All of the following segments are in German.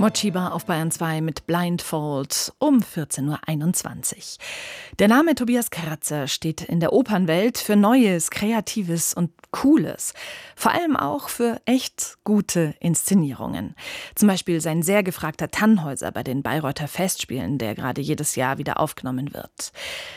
Mochiba auf Bayern 2 mit Blindfold um 14.21 Uhr. Der Name Tobias Kratzer steht in der Opernwelt für Neues, Kreatives und Cooles. Vor allem auch für echt gute Inszenierungen. Zum Beispiel sein sehr gefragter Tannhäuser bei den Bayreuther Festspielen, der gerade jedes Jahr wieder aufgenommen wird.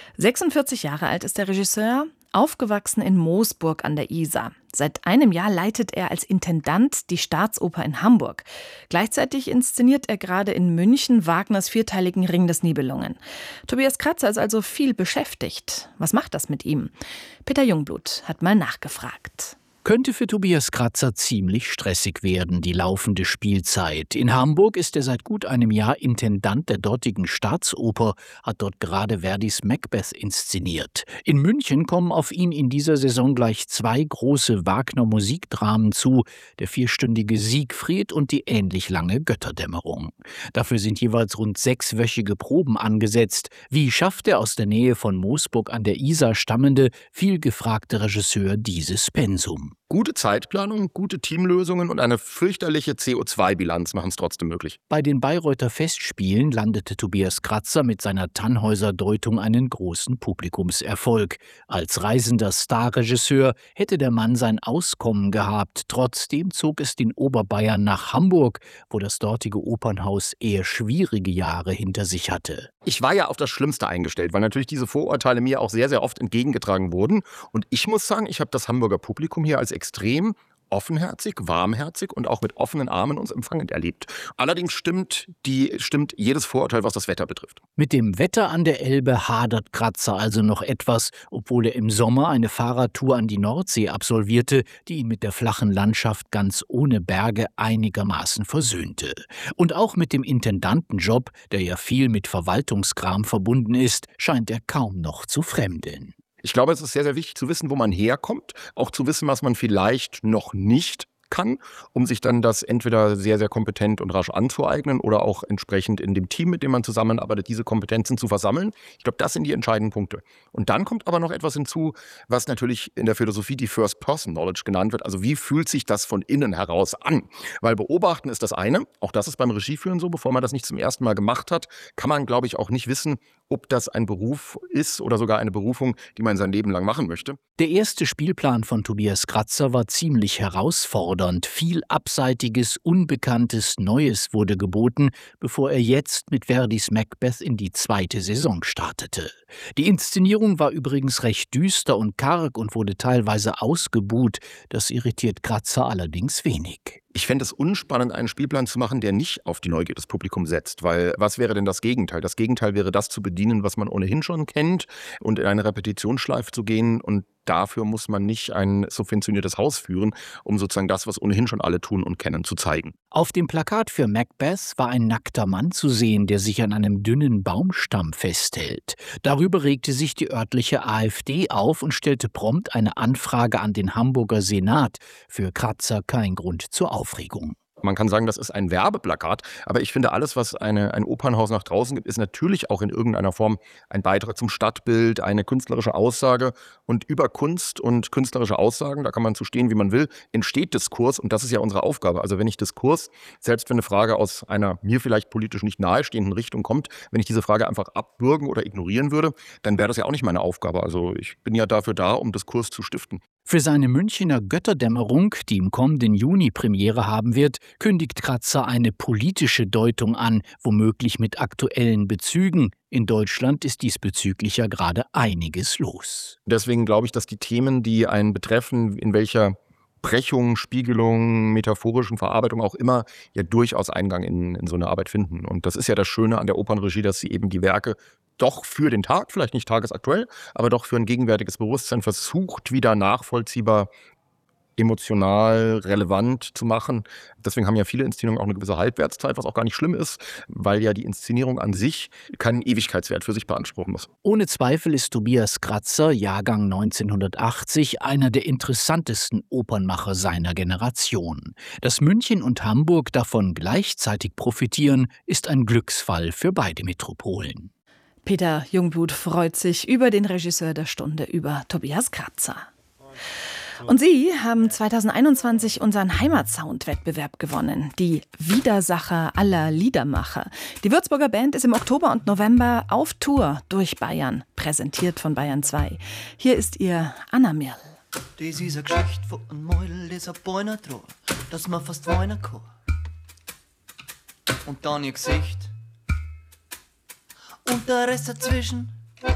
46 Jahre alt ist der Regisseur, aufgewachsen in Moosburg an der Isar. Seit einem Jahr leitet er als Intendant die Staatsoper in Hamburg. Gleichzeitig inszeniert er gerade in München Wagners vierteiligen Ring des Nibelungen. Tobias Kratzer ist also viel beschäftigt. Was macht das mit ihm? Peter Jungblut hat mal nachgefragt. Könnte für Tobias Kratzer ziemlich stressig werden, die laufende Spielzeit. In Hamburg ist er seit gut einem Jahr Intendant der dortigen Staatsoper, hat dort gerade Verdis Macbeth inszeniert. In München kommen auf ihn in dieser Saison gleich 2 große Wagner-Musikdramen zu, der 4-stündige Siegfried und die ähnlich lange Götterdämmerung. Dafür sind jeweils rund 6-wöchige Proben angesetzt. Wie schafft der aus der Nähe von Moosburg an der Isar stammende, viel gefragte Regisseur dieses Pensum? Gute Zeitplanung, gute Teamlösungen und eine fürchterliche CO2-Bilanz machen es trotzdem möglich. Bei den Bayreuther Festspielen landete Tobias Kratzer mit seiner Tannhäuser-Deutung einen großen Publikumserfolg. Als reisender Starregisseur hätte der Mann sein Auskommen gehabt. Trotzdem zog es den Oberbayern nach Hamburg, wo das dortige Opernhaus eher schwierige Jahre hinter sich hatte. Ich war ja auf das Schlimmste eingestellt, weil natürlich diese Vorurteile mir auch sehr, sehr oft entgegengetragen wurden. Und ich muss sagen, ich habe das Hamburger Publikum hier als extrem offenherzig, warmherzig und auch mit offenen Armen uns empfangend erlebt. Allerdings stimmt jedes Vorurteil, was das Wetter betrifft. Mit dem Wetter an der Elbe hadert Kratzer also noch etwas, obwohl er im Sommer eine Fahrradtour an die Nordsee absolvierte, die ihn mit der flachen Landschaft ganz ohne Berge einigermaßen versöhnte. Und auch mit dem Intendantenjob, der ja viel mit Verwaltungskram verbunden ist, scheint er kaum noch zu fremdeln. Ich glaube, es ist sehr, sehr wichtig zu wissen, wo man herkommt, auch zu wissen, was man vielleicht noch nicht kann, um sich dann das entweder sehr, sehr kompetent und rasch anzueignen oder auch entsprechend in dem Team, mit dem man zusammenarbeitet, diese Kompetenzen zu versammeln. Ich glaube, das sind die entscheidenden Punkte. Und dann kommt aber noch etwas hinzu, was natürlich in der Philosophie die First-Person-Knowledge genannt wird. Also wie fühlt sich das von innen heraus an? Weil beobachten ist das eine, auch das ist beim Regieführen so, bevor man das nicht zum ersten Mal gemacht hat, kann man, glaube ich, auch nicht wissen, ob das ein Beruf ist oder sogar eine Berufung, die man sein Leben lang machen möchte. Der erste Spielplan von Tobias Kratzer war ziemlich herausfordernd. Viel Abseitiges, Unbekanntes, Neues wurde geboten, bevor er jetzt mit Verdis Macbeth in die 2. Saison startete. Die Inszenierung war übrigens recht düster und karg und wurde teilweise ausgebuht. Das irritiert Kratzer allerdings wenig. Ich fände es unspannend, einen Spielplan zu machen, der nicht auf die Neugier des Publikums setzt. Weil was wäre denn das Gegenteil? Das Gegenteil wäre das zu bedienen, was man ohnehin schon kennt und in eine Repetitionsschleife zu gehen. Und dafür muss man nicht ein subventioniertes Haus führen, um sozusagen das, was ohnehin schon alle tun und kennen, zu zeigen. Auf dem Plakat für Macbeth war ein nackter Mann zu sehen, der sich an einem dünnen Baumstamm festhält. Darüber regte sich die örtliche AfD auf und stellte prompt eine Anfrage an den Hamburger Senat. Für Kratzer kein Grund zur Aufregung. Man kann sagen, das ist ein Werbeplakat, aber ich finde, alles, was ein Opernhaus nach draußen gibt, ist natürlich auch in irgendeiner Form ein Beitrag zum Stadtbild, eine künstlerische Aussage. Und über Kunst und künstlerische Aussagen, da kann man zu stehen, wie man will, entsteht Diskurs und das ist ja unsere Aufgabe. Also wenn ich Diskurs, selbst wenn eine Frage aus einer mir vielleicht politisch nicht nahestehenden Richtung kommt, wenn ich diese Frage einfach abwürgen oder ignorieren würde, dann wäre das ja auch nicht meine Aufgabe. Also ich bin ja dafür da, um Diskurs zu stiften. Für seine Münchner Götterdämmerung, die im kommenden Juni Premiere haben wird, kündigt Kratzer eine politische Deutung an, womöglich mit aktuellen Bezügen. In Deutschland ist diesbezüglich ja gerade einiges los. Deswegen glaube ich, dass die Themen, die einen betreffen, in welcher Brechung, Spiegelung, metaphorischen Verarbeitung auch immer, ja durchaus Eingang in so eine Arbeit finden. Und das ist ja das Schöne an der Opernregie, dass sie eben die Werke doch für den Tag, vielleicht nicht tagesaktuell, aber doch für ein gegenwärtiges Bewusstsein versucht, wieder nachvollziehbar, emotional, relevant zu machen. Deswegen haben ja viele Inszenierungen auch eine gewisse Halbwertszeit, was auch gar nicht schlimm ist, weil ja die Inszenierung an sich keinen Ewigkeitswert für sich beanspruchen muss. Ohne Zweifel ist Tobias Kratzer, Jahrgang 1980, einer der interessantesten Opernmacher seiner Generation. Dass München und Hamburg davon gleichzeitig profitieren, ist ein Glücksfall für beide Metropolen. Peter Jungblut freut sich über den Regisseur der Stunde, über Tobias Kratzer. Und sie haben 2021 unseren Heimatsound-Wettbewerb gewonnen. Die Widersacher aller Liedermacher. Die Würzburger Band ist im Oktober und November auf Tour durch Bayern, präsentiert von Bayern 2. Hier ist ihr Anna Mirl. Das ist eine Geschichte von einem Mäudel, das ein Beiner droh, dass man fast weinen kann. Und dann ihr Gesicht und der Rest dazwischen.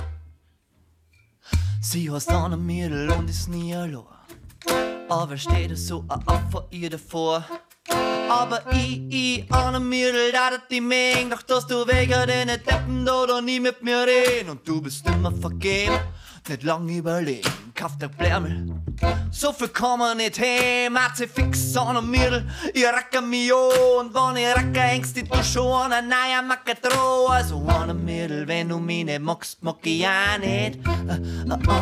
Sie heißt Anna Mirl und ist nie allein. Aber steht so ein Ab vor ihr davor. Aber ich, Anna Mirl, da dat die Meng, doch dass du wegen den Deppen da nie mit mir reden. Und du bist immer vergeben, nicht lang überlegen. Kauf der Blärmel, so viel kann man nicht heim. Hat sie fix Anna Mirl, ich racke mich an. Und wenn ich racke, hängst du schon an neuer Macke drauf. Also Anna Mirl, wenn du mich nicht magst, mag ich auch nicht.